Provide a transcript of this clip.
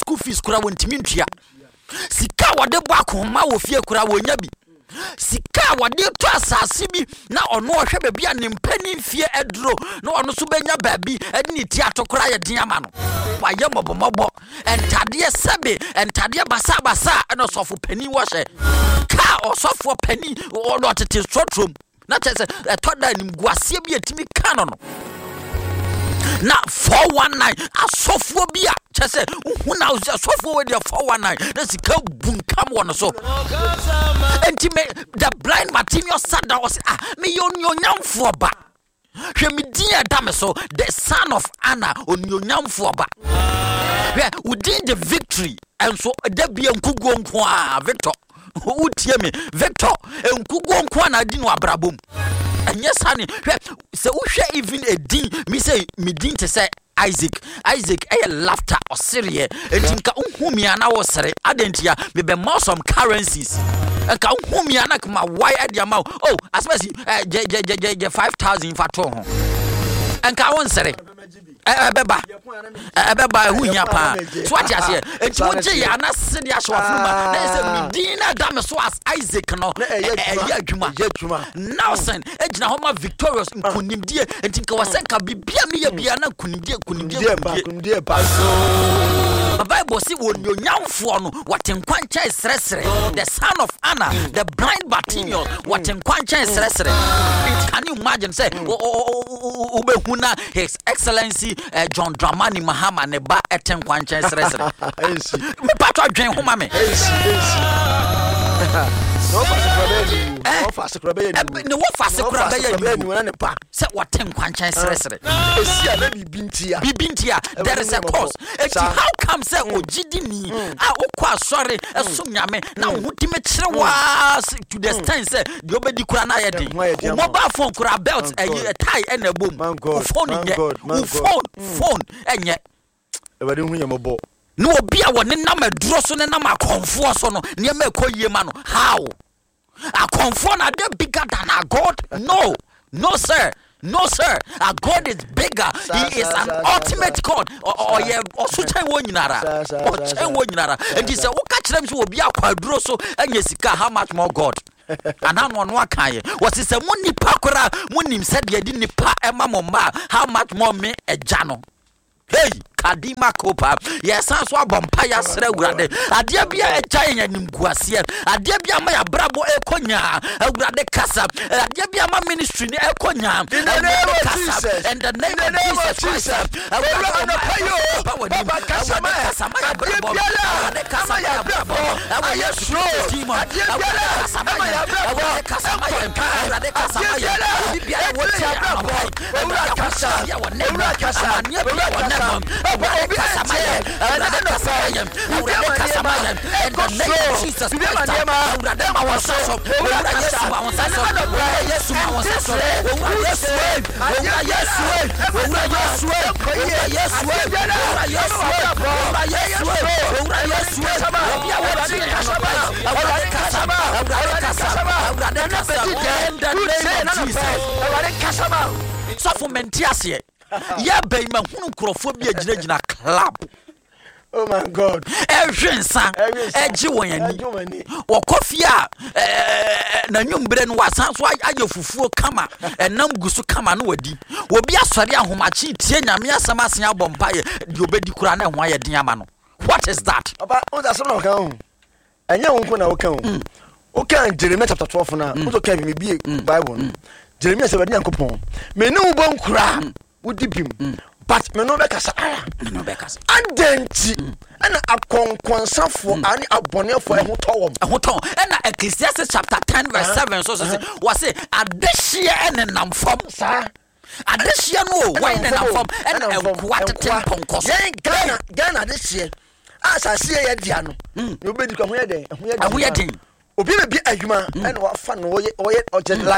school fees kura wontimi ntua sika wode bo akoma wo fie kura wonya bi sika wade to asase bi na ono ohwe ba bia ne mpani fie edro na ono so benya ba bi ade ne ti atokora ye den ama no wa ye mobomobo entade sebe entade basa na sofo pani wo hye ka osofo pani ono tete sotrom na chese etoda nim guase bi etimi ka no na 419 asofo bia chese uhuna asofo we dia 419 na sika bunkam wono so entime the blind Bartimaeus sat down was me nyamfo ba hwe me din edam so the son of Anna onyonyamfo ba hwe udin the victory enso da bia nkugo nko a Victor utie me Victor nkugo nko na adi no abrabom enye sane hwe se uhwe even a din me say me din te say Isaac laughter or serie entinka unhumia na wo sere adentia me be more some currencies enka unhumia na kuma why adia ma oh asmasi je 5000 fa to ho enka won sere ebeba hunya pa so ati ase enti wonje ya na sede ahwe afuma na say medina dam so as Isaac no ya adwuma Nelson ejina homa victorious nkunimdie enti nka wasenka bibia me ya bia na kunimdie paso Bible say wonyonyamfo no watenkwancha esresere the son of Anna the blind Bartimaeus watenkwancha esresere can you imagine say ubehuna his excellency John Dramani Mahama ne ba etenkwancha esresere me patwa dwen homa me no fast krabe ni pa se watenkwancha esresere esia na bibintia there is a cause how come say ogidi ni okwa sorry esonyame na hutime kire wa to the stand say the obedi kura na ye den mobile phone kura belt tie and bom phone enye ebedi hu yemobo no obi a woni na maduro so ne na makonfo so no ne ma ekoyie ma no how akonfo na dey bigger than our God? No sir, our God is bigger. He is an ultimate God. So chen wo nyinara and he say wo ka kire me so obi akwaduro so anya sika how much more God and no akan was say mo nipa kora mo nim said ye di nipa ema mo ma how much more me eja no hey kadima kopa yes so abompa ya sere awurade ade bia echa yanim guase ade bia ma ya brabo ekonya awurade kasa ade bia ma ministry ni ekonya in the name of Jesus and the name of Jesus awurade na payo baba kasa ma ya brabo awurade kasa ya brabo ayesu ade kasa ma ya brabo awurade kasa ma ya bia wote brabo awurade kasa ya wona anya bia wona Awurade kasamaya and the name of Jesus Awurade ma wasaso Awurade Yesu ma wasaso Yesu ma wasaso so for mentiasie ya be ma hunu krofo bi agina club oh my God ehwensa eji wonyani wokofia na nwumbre no wasan so ayefufuo kama enam gusu kama no wadi obi asori ahomachi tie nyame asem asen abompaye de obedi kura na ho ayeden ama no what is that papa on da so no kan anya wonko na wokan o kan Jeremiah chapter 12 na o kan me bi Bible Jeremiah se wadi yankopon me ne wo bon kura wodi bim but me no be kasa andenti ana akonkonsafo ani abonefo ehotowom ena Ecclesiastes chapter 10 verse 7 so say was adehia ene namfom sa adehia no why ene namfom ena enkwatete ponkoso Ghana adehia asase ye dia no no obedi kwa ho ye den obi be adwuma ena wafa no oye